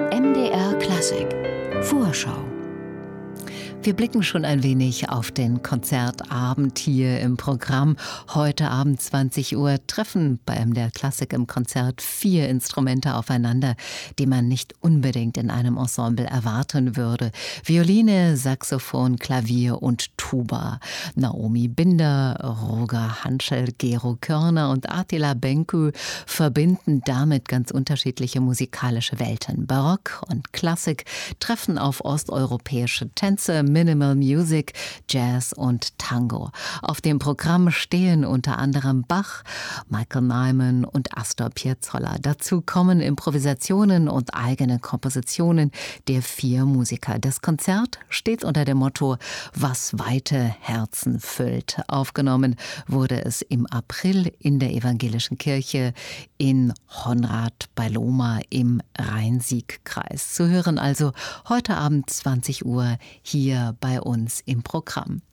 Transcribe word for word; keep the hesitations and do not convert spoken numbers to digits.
M D R Klassik Vorschau. Wir blicken schon ein wenig auf den Konzertabend hier im Programm. Heute Abend zwanzig Uhr treffen bei M D R Klassik im Konzert vier Instrumente aufeinander, die man nicht unbedingt in einem Ensemble erwarten würde. Violine, Saxophon, Klavier und Tuba. Naomi Binder, Roger Hanschel, Gero Körner und Attila Benku verbinden damit ganz unterschiedliche musikalische Welten. Barock und Klassik treffen auf osteuropäische Tänze, Minimal Music, Jazz und Tango. Auf dem Programm stehen unter anderem Bach, Michael Nyman und Astor Piazzolla. Dazu kommen Improvisationen und eigene Kompositionen der vier Musiker. Das Konzert steht unter dem Motto „Was weite Herzen füllt". Aufgenommen wurde es im April in der Evangelischen Kirche in Honrad bei Lohmar im Rhein-Sieg-Kreis. Zu hören also heute Abend zwanzig Uhr hier bei uns im Programm.